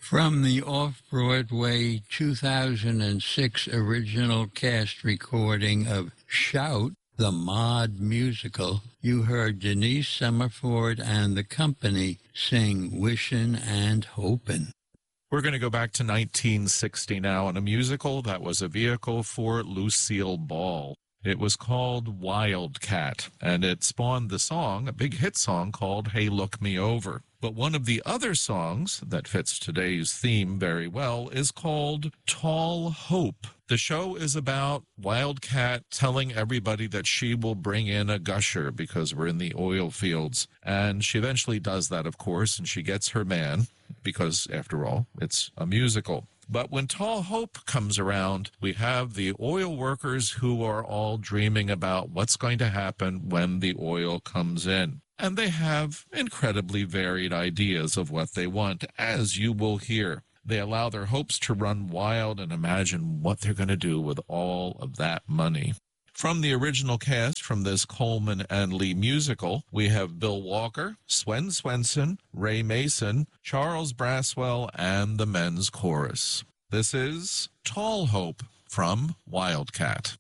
From the off-Broadway 2006 original cast recording of Shout, the Mod musical, you heard Denise Summerford and the company sing Wishin' and Hopin'. We're going to go back to 1960 now, and a musical that was a vehicle for Lucille Ball. It was called Wildcat, and it spawned the song, a big hit song called Hey Look Me Over. But one of the other songs that fits today's theme very well is called Tall Hope. The show is about Wildcat telling everybody that she will bring in a gusher because we're in the oil fields. And she eventually does that, of course, and she gets her man because, after all, it's a musical. But when Tall Hope comes around, we have the oil workers who are all dreaming about what's going to happen when the oil comes in. And they have incredibly varied ideas of what they want, as you will hear. They allow their hopes to run wild and imagine what they're going to do with all of that money. From the original cast from this Coleman and Lee musical, we have Bill Walker, Swen Swenson, Ray Mason, Charles Braswell, and the men's chorus. This is Tall Hope from Wildcat.